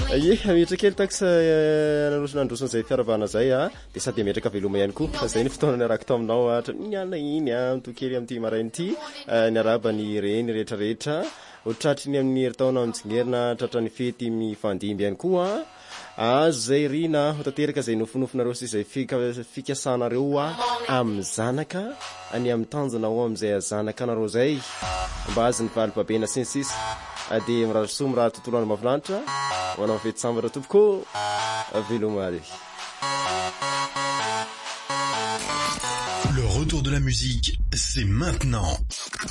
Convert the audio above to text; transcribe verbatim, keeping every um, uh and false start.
Ye mietra kely tax narosona androsona zay fiaravana zay a de sady metraka veloma ihany koa zay ny fotoana niaraka tao aminao atra niana iny a mitokely amty marainy ty niaraba ny reny rehetra rehetra ohatratry ny amin'ny heritaona mitsingerina tratra ny fety mifandimby ihany koa azo zay rina hotanteraka zay nofinofinareo sy zay fikasanareo a amin'ny zanaka any amin'ny tanjona ao amin'izay azanaka anareo zay mba azy ny valibabena sy ny sisa de mirahasoa miraha tontolo any mahafinaritra manao fety sambatra tompoko velomary. Le retour de la musique, c'est maintenant.